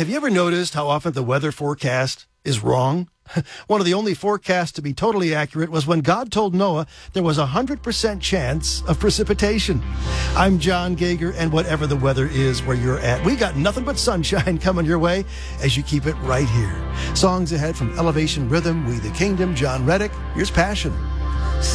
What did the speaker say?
Have you ever noticed how often the weather forecast is wrong? One of the only forecasts to be totally accurate was when God told Noah there was a 100% chance of precipitation. I'm John Gager, and whatever the weather is where you're at, we got nothing but sunshine coming your way as you keep it right here. Songs ahead from Elevation Rhythm, We the Kingdom, John Reddick. Here's Passion.